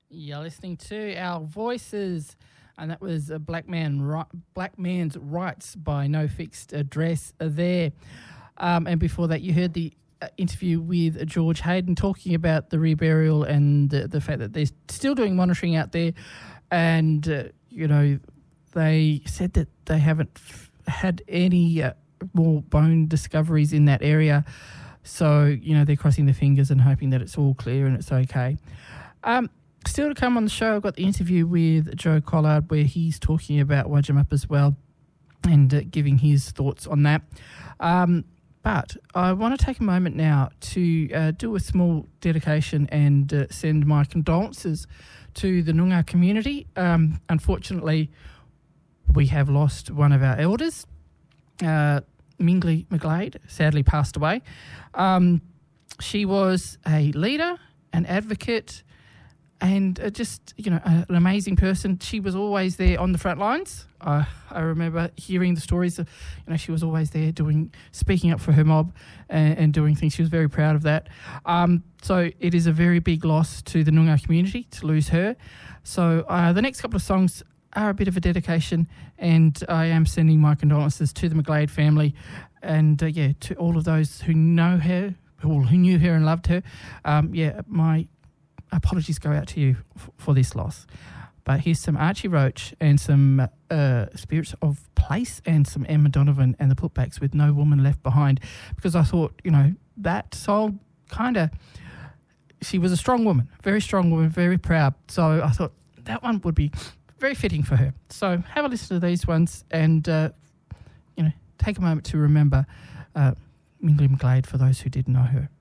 You're listening to Our Voices, and that was Black Man's Rights by No Fixed Address there. And before that, you heard the interview with George Hayden talking about the reburial and the fact that they're still doing monitoring out there. And, they said that they haven't had any more bone discoveries in that area. So, they're crossing their fingers and hoping that it's all clear and it's okay. Still to come on the show, I've got the interview with Joe Collard where he's talking about Wajamup as well and giving his thoughts on that. But I want to take a moment now to do a small dedication and send my condolences to the Noongar community. Unfortunately, we have lost one of our elders. Mingley McGlade sadly passed away. She was a leader, an advocate, and just, an amazing person. She was always there on the front lines. I remember hearing the stories of, she was always there speaking up for her mob and doing things. She was very proud of that. So it is a very big loss to the Noongar community to lose her. So the next couple of songs are a bit of a dedication, and I am sending my condolences to the McGlade family and, to all of those who know her, or who knew her and loved her. My apologies go out to you for this loss. But here's some Archie Roach and some Spirits of Place and some Emma Donovan and the Putbacks with No Woman Left Behind, because I thought, that song she was a strong woman, very proud. So I thought that one would be very fitting for her. So have a listen to these ones and, take a moment to remember Mingley McGlade for those who didn't know her.